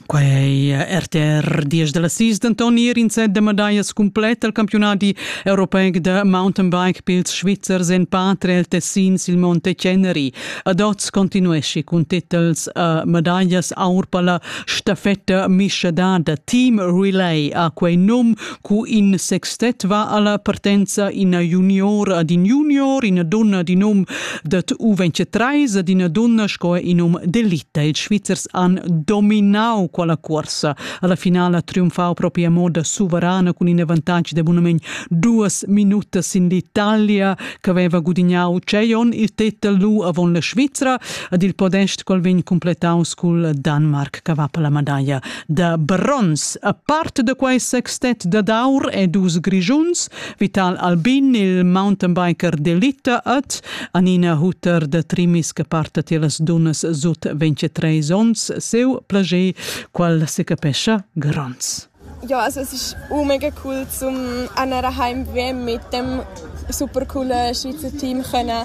Quei RTR 10 della SIS d'Antonier in set de medaglie completa al campionati europei de mountain bike pils Svizzers en Patria el Tessin sil Monte Ceneri. Adots continuesci con titels medaglias aur per la stafetta misciadada Team Relay a quei num cu in sextet va alla partenza in junior ad in junior in donna di num dat U23 ad in donna scoe in d'elite. Il Svizzers han dominau quella corsa. Alla finale triunfau proprio a moda sovrana con in vantaggio de buonament 2 minuti in l'Italia che aveva guadagnau Cheion il titel lu avon la Svizzera ed il podest qual vegn completau col Danmark che va per la medaglia de bronze. A parte de quei sextet de daur e dus grigiuns, Vital Albin, il mountain biker d'elite ed Anina Hutter de Trimis che parte telas dunas sut 23 ons, seu plager qual se capisce grans. Ja, also es ist auch mega cool, zum an einer Heim-WM mit dem super coolen Schweizer Team können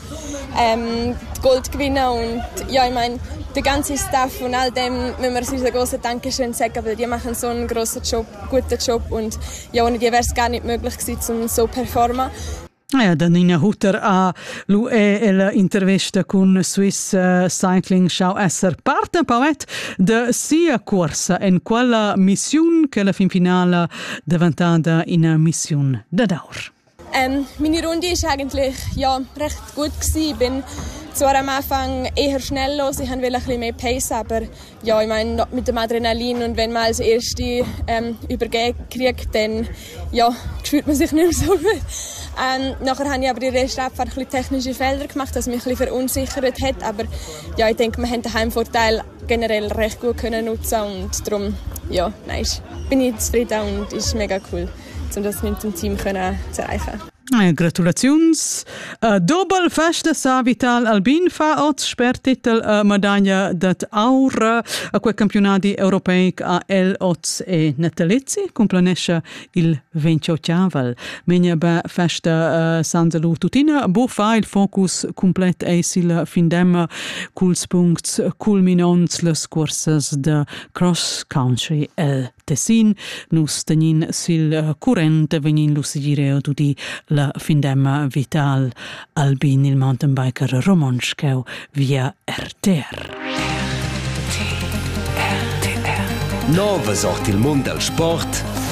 Gold gewinnen und ja, ich meine, der ganze Staff und all dem müssen wir uns ein grosses Dankeschön sagen, weil die machen so einen grossen Job, guten Job und ja, ohne die wäre es gar nicht möglich gewesen, um so zu performen. Danina Hutter a lu e la intervista con Swiss Cycling schau esser parte pauet de sia corsa en quella mission che la fin finale diventata in mission da daur. Meine Runde ist eigentlich ja recht gut gewesen. Ich bin zwar am Anfang eher schnell los, ich wollte ein bisschen mehr Pace, aber ja, ich meine, mit dem Adrenalin und wenn man als Erste übergeben kriegt, dann ja, fühlt man sich nicht mehr so gut. Nachher habe ich aber in der ersten Abfahrt ein bisschen technische Fehler gemacht, das mich ein bisschen verunsichert hat, aber ja, ich denke, wir haben den Heimvorteil generell recht gut können nutzen und darum, ja, nein, bin ich zufrieden und es ist mega cool, um das mit dem Team zu erreichen. Gratulazions. Doppel festa sa Vital Albin fa oz spertitel medaglia dat aur a quei campionati europei a El Oz e Natalizzi complanesce il 28avel. Menia ba festa Sanzalu tutina bo fa il focus complet e sil findem culs punkts culminons les courses de cross country El Tessin nus tenin sil current venin lusigireo tutti la findem Vital Albin il mountain biker romanschkeu via RTR. Nova sorti il mondo del sport